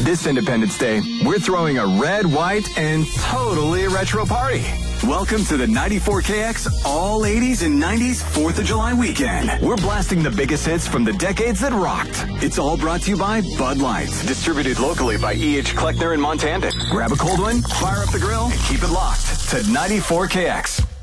This Independence Day, we're throwing a red, white, and totally retro party. Welcome to the 94KX All 80s and 90s 4th of July weekend. We're blasting the biggest hits from the decades that rocked. It's all brought to you by Bud Light. Distributed locally by E.H. Kleckner in Montana. Grab a cold one, fire up the grill, and keep it locked to 94KX.